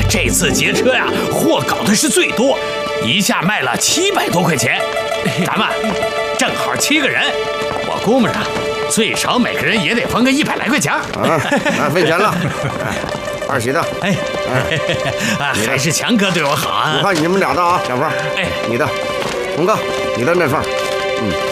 这次劫车呀，货搞的是最多，一下卖了700多块钱。咱们正好7个人，我估摸着最少每个人也得分个100来块钱。 那费钱了。二喜的， 还是强哥对我好啊。 我看你们俩的啊，小凤，你的，红哥，你的那份。